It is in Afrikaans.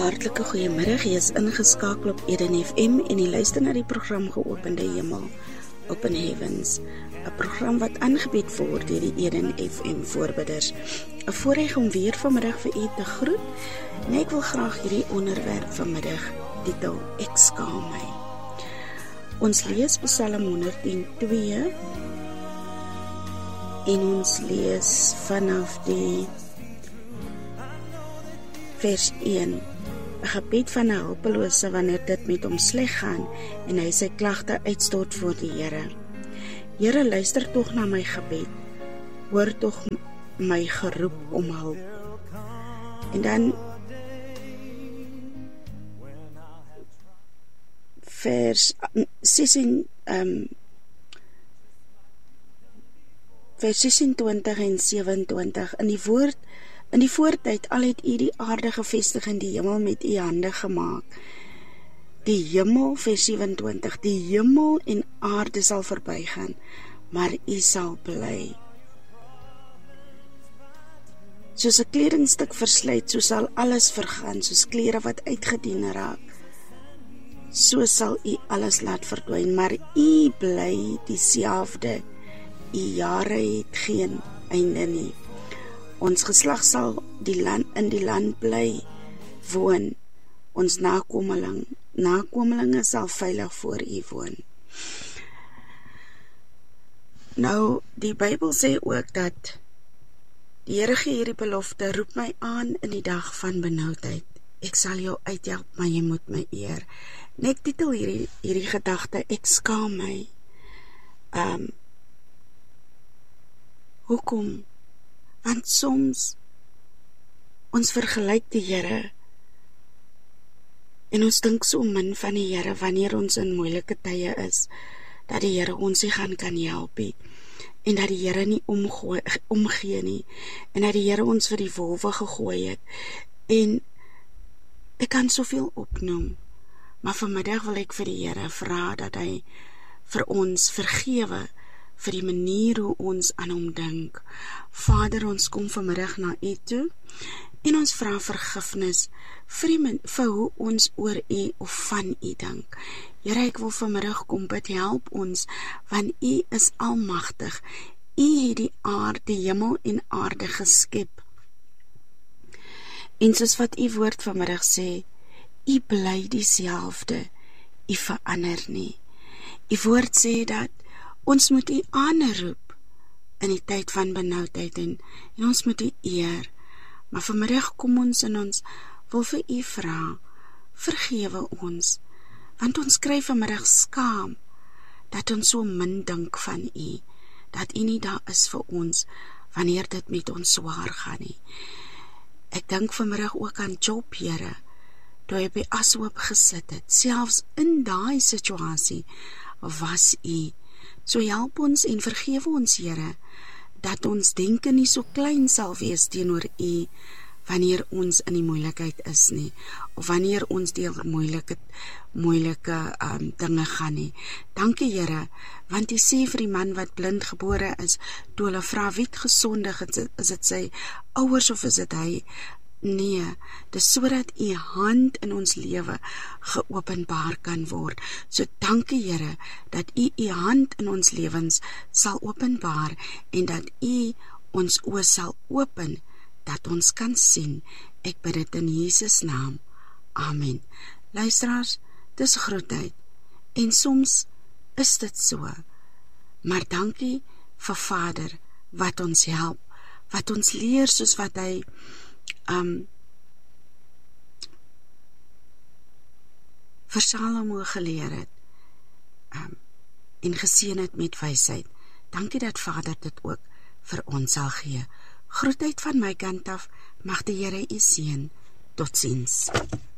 Hartlike goeiemiddag, jy is ingeskakel op Eden FM en jy luister na die program Geopende Hemel, Open Heavens, 'n program wat aangebied word deur die Eden FM voorbidders. 'n Voorreg om weer vanmiddag vir u te groet, en ek wil graag hierdie onderwerp vanmiddag titel Ek skaam my. Ons lees Psalm 102 en ons lees vanaf die vers 1, 'n gebed van 'n hulpelose wanneer dit met hom sleg gaan en hy sy klagte uitstort voor die Here. Here, luister tog na my gebed, hoor tog my geroep om hulp. En dan vers 26 en 27 in die voortyd al het u die aarde gevestig en die hemel met u hande gemaak. Die hemel, vers 27, die hemel en aarde sal verbygaan, maar u sal bly. Soos 'n kledingstuk verslyt, so sal alles vergaan, soos klere wat uitgedien raak. So sal u alles laat verdwyn, maar u bly dieselfde. U jare het geen einde nie. Ons geslag sal in die land bly woon. Ons nakomelinge sal veilig voor u woon. Nou, die Bybel sê ook dat die Here gee hierdie belofte, roep my aan in die dag van benoudheid. Ek sal jou uithelp, maar jy moet my eer. En ek titel hierdie gedagte, ek skaam my. Hoekom? Want soms ons vergelyk die Here en ons dink so min van die Here wanneer ons in moeilike tye is, dat die Here ons nie kan help nie, en dat die Here nie omgee nie, en dat die Here ons vir die wolwe gegooi het, en ek kan soveel opnoem, maar vanmiddag wil ek vir die Here vra dat hy vir ons vergewe vir die manier hoe ons aan hom dink. Vader, ons kom vanmiddag na u toe en ons vra vergifnis vir hoe ons oor u of van u dink. Here, ek wil vanmiddag kom bid, help ons, want u is almagtig. U het die hemel en aarde geskep. En soos wat u woord vanmiddag sê, u bly dieselfde, u verander nie. U woord sê dat ons moet u aanroep in die tyd van benoudheid en ons moet u eer. Maar vanmiddag kom ons en ons wil vir u vra, vergewe ons, want ons kry vanmiddag skaam, dat ons so min dink van u, dat u nie daar is vir ons, wanneer dit met ons swaar gaan nie. Ek dink vanmiddag ook aan Job, Here, toe hy by Ashoop gesit het, selfs in daai situasie, was u. So help ons en vergewe ons, Here, dat ons denke nie so klein sal wees teenoor u, wanneer ons in die moeilikheid is nie, of wanneer ons deur moeilike dinge gaan nie. Dankie, Here, want u sê vir die man wat blind gebore is, toe hulle vra wie het gesondig, is dit sy ouers of is dit hy? Nee, dis sodat u hand in ons lewe geopenbaar kan word. So dankie, Here, dat u hand in ons lewens sal openbaar en dat u ons oë sal open, dat ons kan sien. Ek bid dit in Jesus naam. Amen. Luisteraars, dis grootheid en soms is dit so. Maar dankie vir Vader wat ons help, wat ons leer soos wat hy vir Salomo geleer het en geseën het met wysheid. Dankie dat Vader dit ook vir ons sal gee. Groetheid van my kant af, mag die Here u seën. Totsiens.